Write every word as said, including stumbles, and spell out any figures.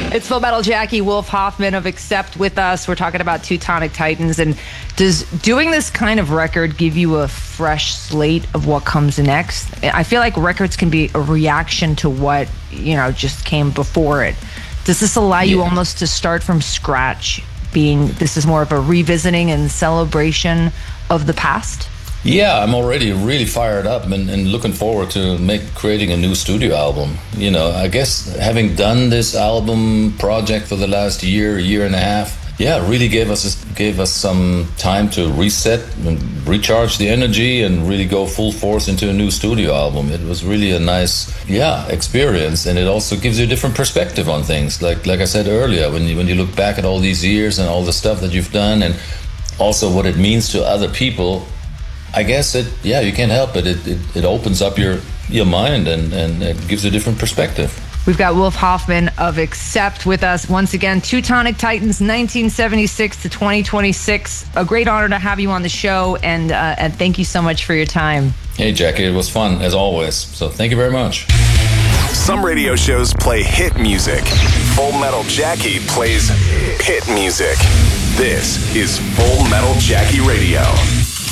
It's Full Metal Jackie, Wolf Hoffman of Accept with us. We're talking about Teutonic Titans. And does doing this kind of record give you a fresh slate of what comes next? I feel like records can be a reaction to what, you know, just came before it. Does this allow you yeah. almost to start from scratch, being this is more of a revisiting and celebration of the past? Yeah, I'm already really fired up and, and looking forward to make creating a new studio album. You know, I guess having done this album project for the last year, year and a half, yeah, really gave us gave us some time to reset and recharge the energy and really go full force into a new studio album. It was really a nice, yeah, experience, and it also gives you a different perspective on things. Like like I said earlier, when you when you look back at all these years and all the stuff that you've done, and also what it means to other people. I guess it, yeah, you can't help it. It it, it opens up your, your mind and, and it gives a different perspective. We've got Wolf Hoffman of Accept with us once again. Teutonic Titans, nineteen seventy-six to twenty twenty-six. A great honor to have you on the show, and uh, and thank you so much for your time. Hey, Jackie, it was fun as always. So thank you very much. Some radio shows play hit music. Full Metal Jackie plays hit music. This is Full Metal Jackie Radio.